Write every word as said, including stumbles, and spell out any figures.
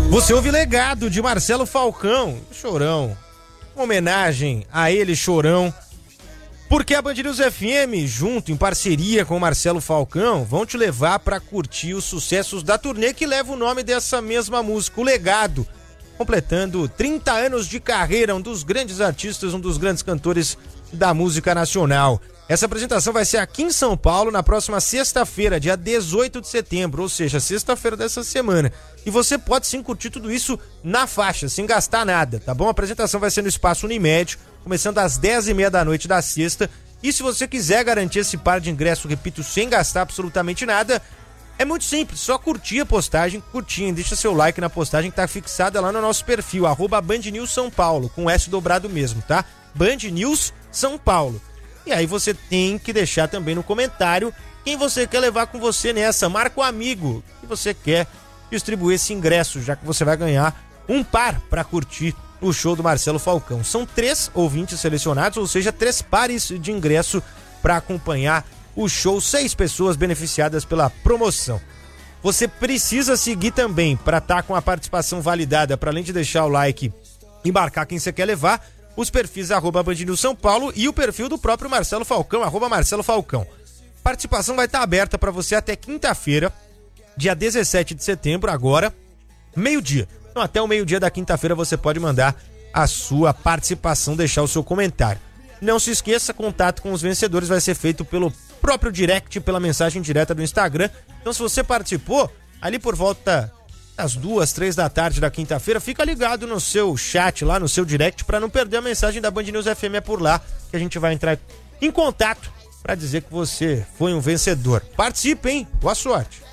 Você ouve Legado de Marcelo Falcão, Chorão. Uma homenagem a ele, Chorão. Porque a Band News F M, junto em parceria com o Marcelo Falcão, vão te levar para curtir os sucessos da turnê que leva o nome dessa mesma música, o Legado. Completando trinta anos de carreira, um dos grandes artistas, um dos grandes cantores da música nacional. Essa apresentação vai ser aqui em São Paulo na próxima sexta-feira, dia dezoito de setembro, ou seja, sexta-feira dessa semana. E você pode sim curtir tudo isso na faixa, sem gastar nada, tá bom? A apresentação vai ser no Espaço Unimed, começando às dez e meia da noite da sexta. E se você quiser garantir esse par de ingresso, repito, sem gastar absolutamente nada, é muito simples, só curtir a postagem, curtir, deixa seu like na postagem que tá fixada lá no nosso perfil, arroba Band News São Paulo, com S dobrado mesmo, tá? Band News São Paulo. E aí você tem que deixar também no comentário quem você quer levar com você nessa. Marca o amigo que você quer distribuir esse ingresso, já que você vai ganhar um par para curtir o show do Marcelo Falcão. São três ouvintes selecionados, ou seja, três pares de ingresso para acompanhar o show, seis pessoas beneficiadas pela promoção. Você precisa seguir também para estar com a participação validada, para além de deixar o like e marcar quem você quer levar, os perfis arroba Band News São Paulo e o perfil do próprio Marcelo Falcão, arroba Marcelo Falcão. Participação vai estar aberta para você até quinta-feira, dia dezessete de setembro, agora, meio-dia. Então, até o meio-dia da quinta-feira você pode mandar a sua participação, deixar o seu comentário. Não se esqueça, contato com os vencedores vai ser feito pelo próprio direct, pela mensagem direta do Instagram. Então, se você participou, ali por volta às duas, três da tarde da quinta-feira, fica ligado no seu chat lá, no seu direct, para não perder a mensagem da Band News F M. É por lá que a gente vai entrar em contato para dizer que você foi um vencedor. Participe, hein? Boa sorte!